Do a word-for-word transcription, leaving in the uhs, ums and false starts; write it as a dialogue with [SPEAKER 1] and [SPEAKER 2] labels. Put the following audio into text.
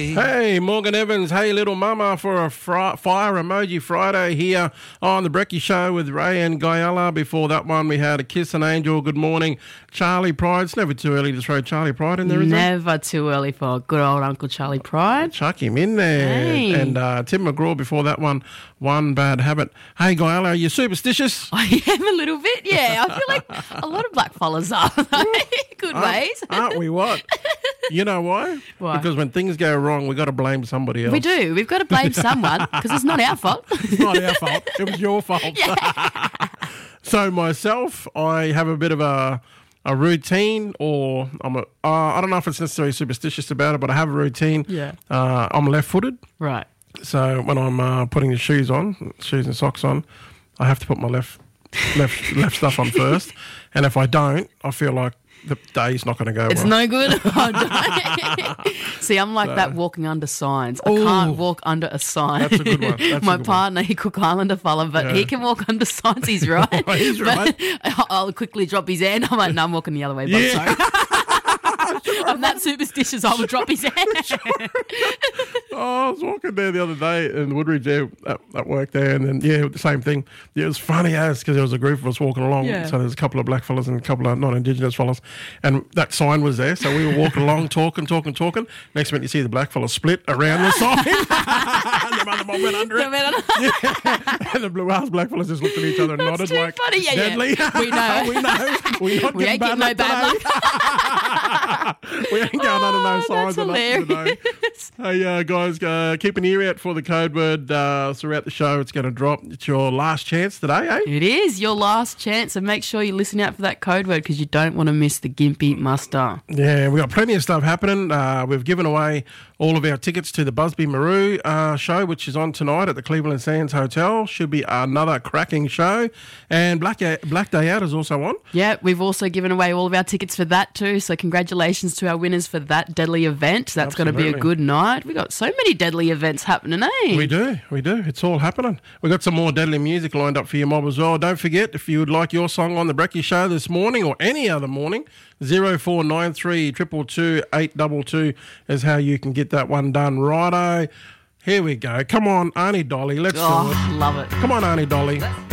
[SPEAKER 1] Friday.
[SPEAKER 2] Hey, Morgan Evans. Hey, little mama, for a fri- fire emoji Friday here on the Brecky Show with Ray and Guyala. Before that one, we had a Kiss an Angel. Good morning, Charlie Pride. It's never too early to throw Charlie Pride in there, is it?
[SPEAKER 1] Never too early for good old Uncle Charlie Pride.
[SPEAKER 2] Chuck him in there.
[SPEAKER 1] Hey.
[SPEAKER 2] And uh, Tim McGraw before that one, One Bad Habit. Hey, Guyala, are you superstitious?
[SPEAKER 1] I am a little bit, yeah. I feel like a lot of black fellas are. Good
[SPEAKER 2] Aren't-
[SPEAKER 1] ways.
[SPEAKER 2] Aren't we what? You know why?
[SPEAKER 1] Why?
[SPEAKER 2] Because when things go wrong, we got to blame somebody else.
[SPEAKER 1] We do. We've got to blame someone because it's not our fault.
[SPEAKER 2] It's not our fault. It was your fault. So myself, I have a bit of a a routine, or I'm a, uh, I don't know if it's necessarily superstitious about it, but I have a routine.
[SPEAKER 1] Yeah.
[SPEAKER 2] Uh, I'm left-footed,
[SPEAKER 1] Right.
[SPEAKER 2] so when I'm uh, putting the shoes on, shoes and socks on, I have to put my left left left stuff on first, and if I don't, I feel like the day's not going to go
[SPEAKER 1] It's
[SPEAKER 2] well.
[SPEAKER 1] no good. Oh, no. See, I'm like that walking under signs. I
[SPEAKER 2] Ooh.
[SPEAKER 1] can't walk under a sign.
[SPEAKER 2] That's a good one. That's a
[SPEAKER 1] My
[SPEAKER 2] good
[SPEAKER 1] partner, he Cook Islander fella, but
[SPEAKER 2] Yeah.
[SPEAKER 1] he can walk under signs. He's right.
[SPEAKER 2] He's right.
[SPEAKER 1] But I'll quickly drop his hand. I'm like, no, I'm walking the other way. But
[SPEAKER 2] Yeah.
[SPEAKER 1] sorry. I'm that superstitious. I will drop his hand.
[SPEAKER 2] Oh, I was walking there the other day in Woodridge there at, at work there, and then, yeah, the same thing. Yeah, it was funny as because there was a group of us walking along.
[SPEAKER 1] Yeah.
[SPEAKER 2] So there's a couple of black fellas and a couple of non-Indigenous fellas, and that sign was there. So we were walking along, talking, talking, talking. Next minute, you see the black fellas split around the sign. And the other one went under it. Yeah. And the blue ass black fellas just looked at each other and
[SPEAKER 1] That's
[SPEAKER 2] nodded
[SPEAKER 1] too
[SPEAKER 2] like,
[SPEAKER 1] funny. Yeah,
[SPEAKER 2] deadly.
[SPEAKER 1] yeah. We know.
[SPEAKER 2] we know. We're not
[SPEAKER 1] We
[SPEAKER 2] getting
[SPEAKER 1] ain't getting no bad
[SPEAKER 2] luck today. We ain't going under no
[SPEAKER 1] Oh,
[SPEAKER 2] signs
[SPEAKER 1] that's
[SPEAKER 2] or nothing today.
[SPEAKER 1] hilarious.
[SPEAKER 2] Hey, uh, guys, uh, keep an ear out for the code word uh, throughout the show. It's going to drop. It's your last chance today, eh?
[SPEAKER 1] It is your last chance, and make sure you listen out for that code word because you don't want to miss the Gimpy muster.
[SPEAKER 2] Yeah, we've got plenty of stuff happening. Uh, we've given away all of our tickets to the Busby Maru uh, show, which is on tonight at the Cleveland Sands Hotel. Should be another cracking show. And Black, Black Day Out is also on.
[SPEAKER 1] Yeah, we've also given away all of our tickets for that too, so congratulations to our winners for that deadly event. That's going to be a
[SPEAKER 2] Absolutely.
[SPEAKER 1] good night. We've got so many deadly events happening, eh?
[SPEAKER 2] We do, we do. It's all happening. We've got some more deadly music lined up for your mob as well. Don't forget, if you would like your song on the Brecky Show this morning or any other morning, zero four nine three two two two eight two two is how you can get that one done. Righto. Here we go. Come on, Auntie Dolly. Let's do it.
[SPEAKER 1] Oh, love it.
[SPEAKER 2] Come on, Auntie Dolly.